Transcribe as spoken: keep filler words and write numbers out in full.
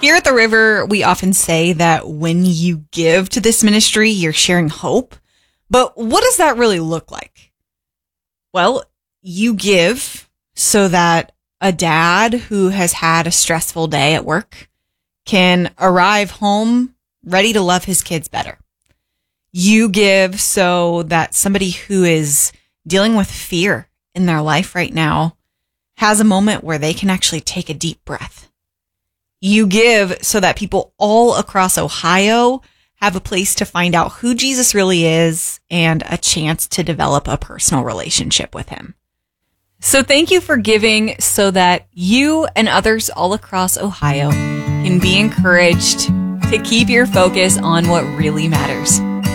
Here at the River, we often say that when you give to this ministry, you're sharing hope. But what does that really look like? Well, you give so that a dad who has had a stressful day at work can arrive home ready to love his kids better. You give so that somebody who is dealing with fear in their life right now has a moment where they can actually take a deep breath. You give so that people all across Ohio have a place to find out who Jesus really is and a chance to develop a personal relationship with him. So thank you for giving so that you and others all across Ohio can be encouraged to keep your focus on what really matters.